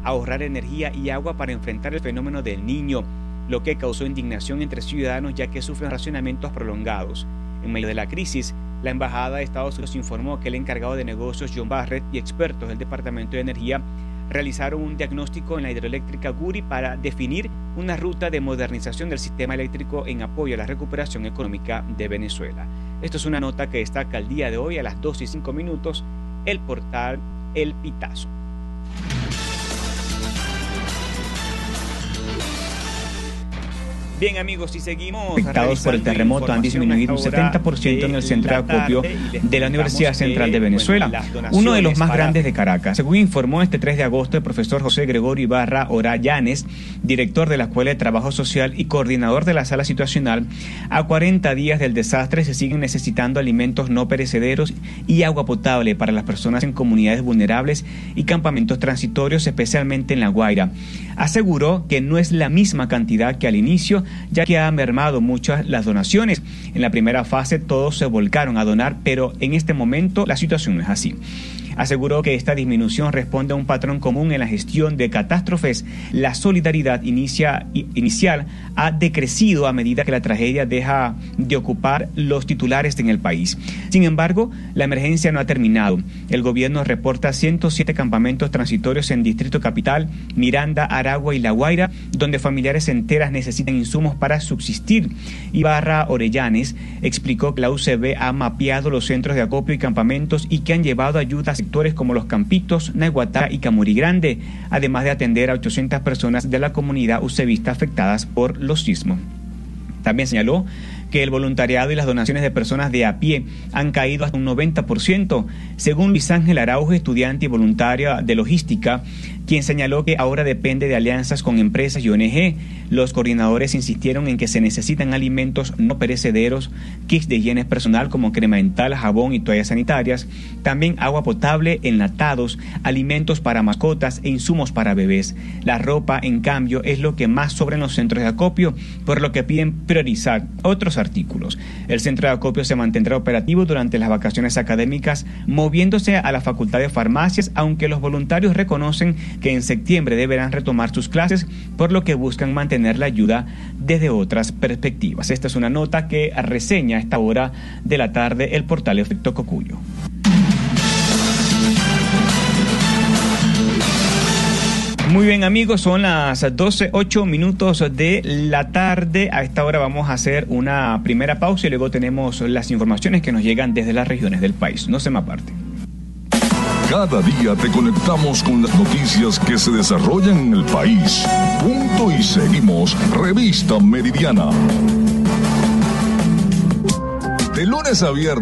ahorrar energía y agua para enfrentar el fenómeno del Niño, lo que causó indignación entre ciudadanos ya que sufren racionamientos prolongados. En medio de la crisis, la Embajada de Estados Unidos informó que el encargado de negocios John Barrett y expertos del Departamento de Energía realizaron un diagnóstico en la hidroeléctrica Guri para definir una ruta de modernización del sistema eléctrico en apoyo a la recuperación económica de Venezuela. Esto es una nota que destaca el día de hoy a las 2:05, el portal El Pitazo. Bien, amigos, si seguimos afectados por el terremoto han disminuido un 70% en el centro de acopio de la Universidad Central de Venezuela, uno de los más grandes de Caracas. Según informó este 3 de agosto el profesor José Gregorio Ibarra Orayanes, director de la Escuela de Trabajo Social y coordinador de la Sala Situacional, a 40 días del desastre se siguen necesitando alimentos no perecederos y agua potable para las personas en comunidades vulnerables y campamentos transitorios, especialmente en La Guaira. Aseguró que no es la misma cantidad que al inicio, ya que ha mermado muchas las donaciones. En la primera fase todos se volcaron a donar, pero en este momento la situación no es así. Aseguró que esta disminución responde a un patrón común en la gestión de catástrofes. La solidaridad inicial ha decrecido a medida que la tragedia deja de ocupar los titulares en el país. Sin embargo, la emergencia no ha terminado. El gobierno reporta 107 campamentos transitorios en Distrito Capital, Miranda, Aragua y La Guaira, donde familiares enteras necesitan insumos para subsistir. Ibarra Orayanes explicó que la UCB ha mapeado los centros de acopio y campamentos y que han llevado ayuda a sectores como Los Campitos, Naiguatá y Camurí Grande, además de atender a 800 personas de la comunidad ucebista afectadas por los sismos. También señaló que el voluntariado y las donaciones de personas de a pie han caído hasta un 90%, según Luis Ángel Araujo, estudiante y voluntaria de logística, quien señaló que ahora depende de alianzas con empresas y ONG. Los coordinadores insistieron en que se necesitan alimentos no perecederos, kits de higiene personal como crema dental, jabón y toallas sanitarias, también agua potable, enlatados, alimentos para mascotas e insumos para bebés. La ropa, en cambio, es lo que más sobra en los centros de acopio, por lo que piden priorizar otros artículos. El centro de acopio se mantendrá operativo durante las vacaciones académicas, moviéndose a la Facultad de Farmacias, aunque los voluntarios reconocen que en septiembre deberán retomar sus clases, por lo que buscan mantener la ayuda desde otras perspectivas. Esta es una nota que reseña a esta hora de la tarde el portal Efecto Cocuyo. Muy bien, amigos, son las 12:08 de la tarde. A esta hora vamos a hacer una primera pausa y luego tenemos las informaciones que nos llegan desde las regiones del país. No se me aparte. Cada día te conectamos con las noticias que se desarrollan en el país. Punto y seguimos. Revista Meridiana. De lunes a viernes.